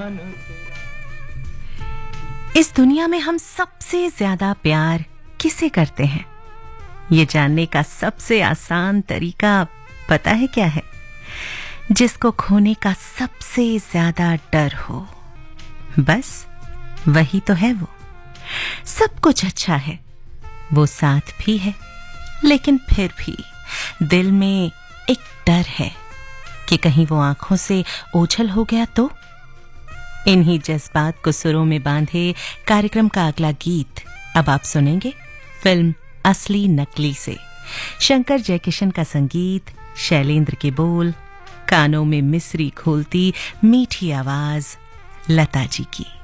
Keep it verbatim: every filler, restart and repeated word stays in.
इस दुनिया में हम सबसे ज्यादा प्यार किसे करते हैं? ये जानने का सबसे आसान तरीका पता है क्या है? जिसको खोने का सबसे ज्यादा डर हो, बस वही तो है वो। सब कुछ अच्छा है, वो साथ भी है, लेकिन फिर भी दिल में एक डर है कि कहीं वो आंखों से ओझल हो गया तो। इन्हीं जज्बात को सुरों में बांधे कार्यक्रम का अगला गीत अब आप सुनेंगे फिल्म असली नकली से। शंकर जयकिशन का संगीत, शैलेंद्र के बोल, कानों में मिसरी घोलती मीठी आवाज लता जी की।